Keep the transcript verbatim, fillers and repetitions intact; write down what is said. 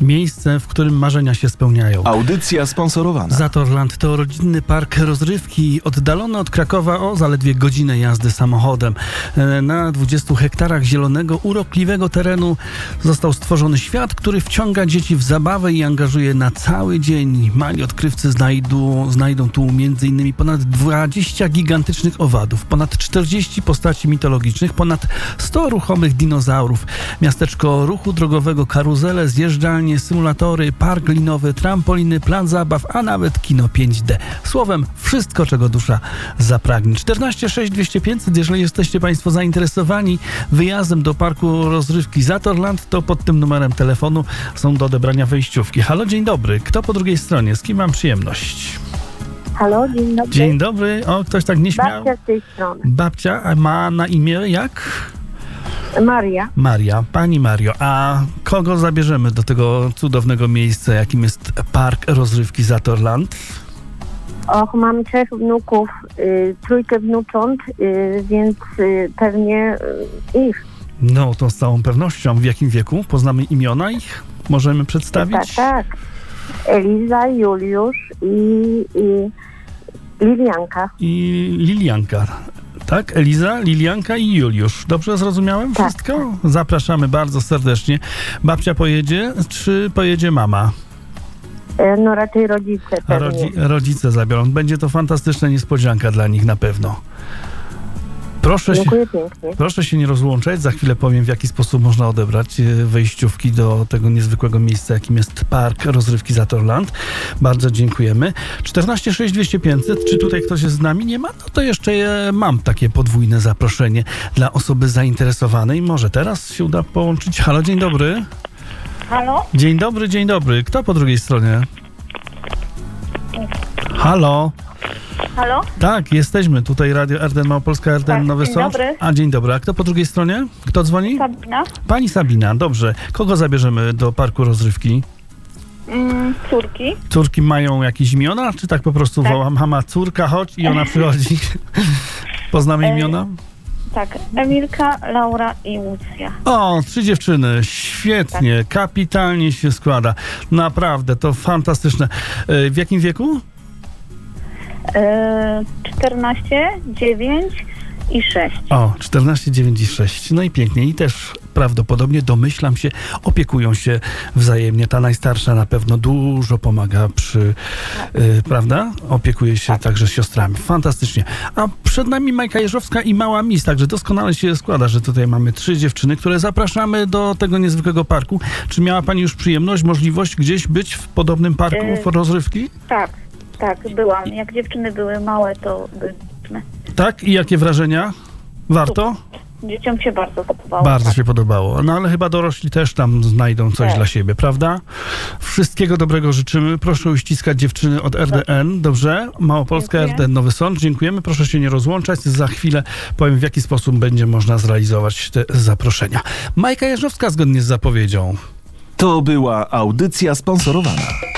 Miejsce, w którym marzenia się spełniają. Audycja sponsorowana. Zatorland to rodzinny park rozrywki oddalony od Krakowa o zaledwie godzinę jazdy samochodem. Na dwudziestu hektarach zielonego, urokliwego terenu został stworzony świat, który wciąga dzieci w zabawę i angażuje na cały dzień. Mali odkrywcy znajdą, znajdą tu między innymi ponad dwadzieścia gigantycznych owadów, ponad czterdzieści postaci mitologicznych, ponad sto ruchomych dinozaurów, miasteczko ruchu drogowego, karuzele, zjeżdżalnie, symulatory, park linowy, trampoliny, plan zabaw, a nawet kino pięć D. Słowem, wszystko, czego dusza zapragnie. czternaście sześć dwieście pięćset, jeżeli jesteście Państwo zainteresowani wyjazdem do parku rozrywki Zatorland, to pod tym numerem telefonu są do odebrania wejściówki. Halo, dzień dobry. Kto po drugiej stronie? Z kim mam przyjemność? Halo, dzień dobry. Dzień dobry. O, ktoś tak nieśmiało. Babcia z tej strony. Babcia, a ma na imię jak? Maria. Maria. Pani Mario, a kogo zabierzemy do tego cudownego miejsca, jakim jest park rozrywki Zatorland? Och, mam trzech wnuków, y, trójkę wnucząt, y, więc y, pewnie y, ich. No, to z całą pewnością. W jakim wieku? Poznamy imiona ich? Możemy przedstawić? Tak, tak. Eliza, Juliusz i, i Lilianka. I Lilianka. Tak? Eliza, Lilianka i Juliusz. Dobrze zrozumiałem Tak. wszystko? Zapraszamy bardzo serdecznie. Babcia pojedzie, czy pojedzie mama? Y, no raczej rodzice A pewnie. rodzi- rodzice zabiorą. Będzie to fantastyczna niespodzianka dla nich na pewno. Proszę się, Dziękuję pięknie. proszę się nie rozłączać. Za chwilę powiem, w jaki sposób można odebrać e, wejściówki do tego niezwykłego miejsca, jakim jest park rozrywki Zatorland. Bardzo dziękujemy. czternaście sześć dwieście pięćset. Czy tutaj ktoś jest z nami? Nie ma? No to jeszcze e, mam takie podwójne zaproszenie dla osoby zainteresowanej. Może teraz się uda połączyć. Halo, dzień dobry. Halo? Dzień dobry, dzień dobry. Kto po drugiej stronie? Halo? Halo? Tak, jesteśmy. Tutaj Radio R D N Małopolska, R D N Tak, Nowy dzień Sącz. dobry. A, dzień dobry. A kto po drugiej stronie? Kto dzwoni? Sabina. Pani Sabina, dobrze. Kogo zabierzemy do parku rozrywki? Mm, córki. Córki mają jakieś imiona? Czy tak po prostu Tak. wołam, mama, córka, chodź i ona przychodzi? Poznamy E, imiona? Tak, Emilka, Laura i Łucja. O, trzy dziewczyny. Świetnie, Tak. kapitalnie się składa. Naprawdę, to fantastyczne. E, W jakim wieku? E, czternaście, dziewięć i sześć. O, czternaście, dziewięć i sześć. No i pięknie. I też prawdopodobnie, domyślam się, opiekują się wzajemnie. Ta najstarsza na pewno dużo pomaga przy, y, prawda? Opiekuje się także siostrami. Fantastycznie. A przed nami Majka Jeżowska i Mała Miss, także doskonale się składa, że tutaj mamy trzy dziewczyny, które zapraszamy do tego niezwykłego parku. Czy miała Pani już przyjemność, możliwość gdzieś być w podobnym parku Y- rozrywki? Tak, tak, byłam. Jak dziewczyny były małe, to byliśmy. Tak? I jakie wrażenia? Warto? Dzieciom się bardzo podobało. Bardzo tak. się podobało. No ale chyba dorośli też tam znajdą coś Tak. dla siebie, prawda? Wszystkiego dobrego życzymy. Proszę uściskać dziewczyny od R D N. Dobrze? Małopolska Dziękuję. R D N Nowy Sącz. Dziękujemy. Proszę się nie rozłączać. Za chwilę powiem, w jaki sposób będzie można zrealizować te zaproszenia. Majka Jeżowska zgodnie z zapowiedzią. To była audycja sponsorowana.